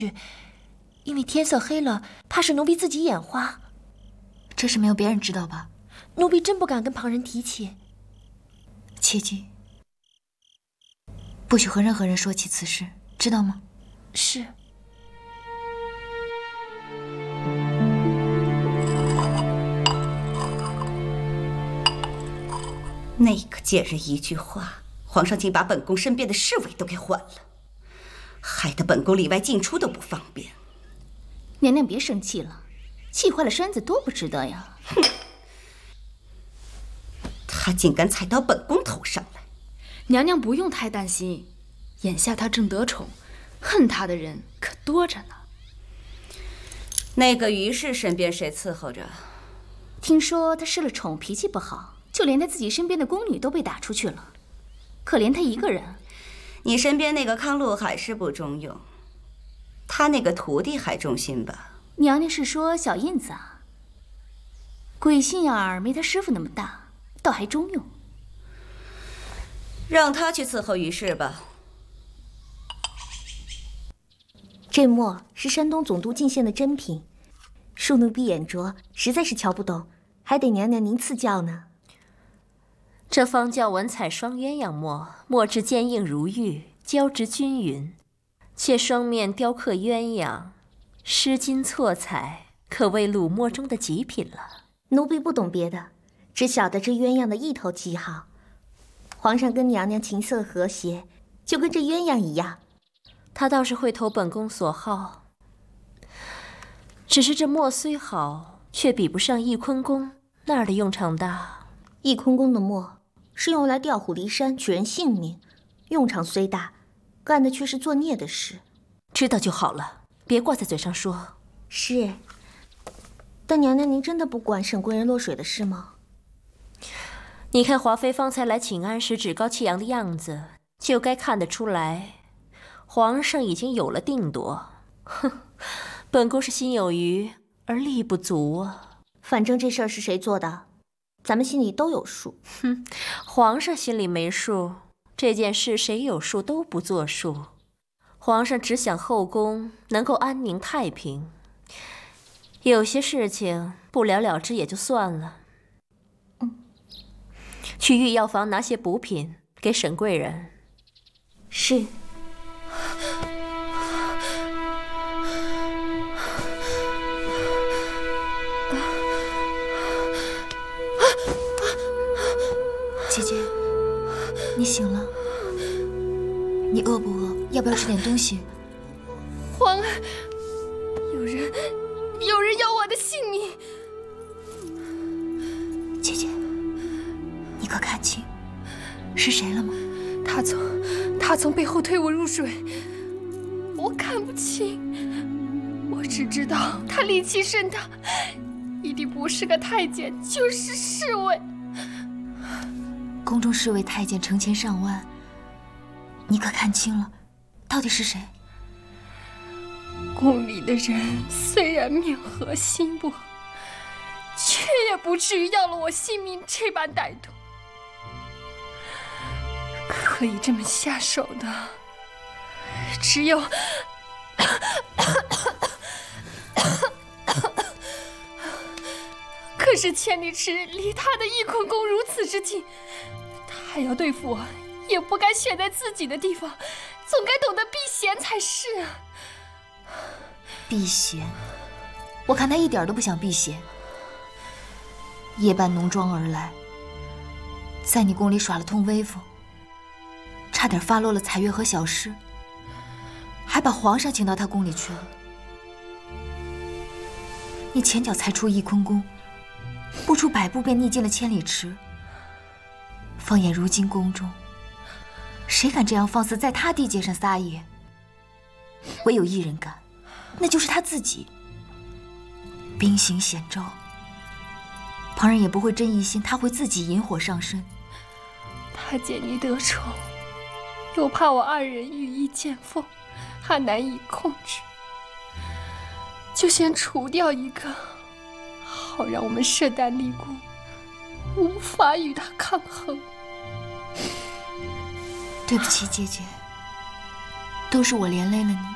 因为天色黑了，怕是奴婢自己眼花。 这事没有别人知道吧？ 奴婢真不敢跟旁人提起。 切记，不许和任何人说起此事，知道吗？ 是。 那个贱人一句话，皇上竟把本宫身边的侍卫都给换了，害得本宫里外进出都不方便。 娘娘别生气了，气坏了身子多不值得呀！ 哼，他竟敢踩到本宫头上来。 娘娘不用太担心，眼下他正得宠，恨他的人可多着呢。 那个于氏身边谁伺候着？ 听说他失了宠，脾气不好，就连他自己身边的宫女都被打出去了，可怜他一个人。 你身边那个康禄海是不中用，他那个徒弟还忠心吧？ 娘娘是说小印子啊？鬼心眼儿没他师傅那么大，倒还中用。 让他去伺候于氏吧。 这墨是山东总督进献的珍品，恕奴婢眼拙，实在是瞧不懂，还得娘娘您赐教呢。 这方叫文采双鸳鸯墨，墨质坚硬如玉，胶质均匀，且双面雕刻鸳鸯，施金错彩，可谓鲁墨中的极品了。 奴婢不懂别的，只晓得这鸳鸯的意头极好。皇上跟娘娘琴瑟和谐，就跟这鸳鸯一样。 他倒是会投本宫所好，只是这墨虽好，却比不上翊坤宫那儿的用场大。 翊坤宫的墨是用来调虎离山、取人性命，用场虽大，干的却是作孽的事。 知道就好了，别挂在嘴上说。 是，但娘娘您真的不管沈贵人落水的事吗？ 你看华妃方才来请安时趾高气扬的样子，就该看得出来，皇上已经有了定夺。哼，本宫是心有余而力不足啊。 反正这事儿是谁做的，咱们心里都有数。 哼，皇上心里没数，这件事谁有数都不作数。皇上只想后宫能够安宁太平，有些事情不了了之也就算了。去御药房拿些补品给沈贵人。 是。 姐姐，你醒了？你饿不饿？要不要吃点东西？ 皇儿，有人要我的性命。 姐姐，你可看清是谁了吗？ 他从背后推我入水，我看不清，我只知道他力气甚大，一定不是个太监，就是侍卫。 宫中侍卫太监成千上万，你可看清了，到底是谁？ 宫里的人虽然面和心不和，却也不至于要了我性命这般歹毒。可以这么下手的，只有可是千里池离他的翊坤宫如此之近，他要对付我，也不该选在自己的地方，总该懂得避嫌才是啊。 避嫌？我看他一点都不想避嫌。夜半浓妆而来，在你宫里耍了通威风，差点发落了彩月和小诗，还把皇上请到他宫里去了。你前脚才出翊坤宫，不出100步便逆进了千里池。放眼如今宫中，谁敢这样放肆在他地界上撒野？唯有一人敢，那就是他自己。兵行险招，旁人也不会真疑心他会自己引火上身。 他见你得宠，又怕我二人羽翼渐丰，还难以控制，就先除掉一个，好让我们势单力孤，无法与他抗衡。 对不起，姐姐，都是我连累了你。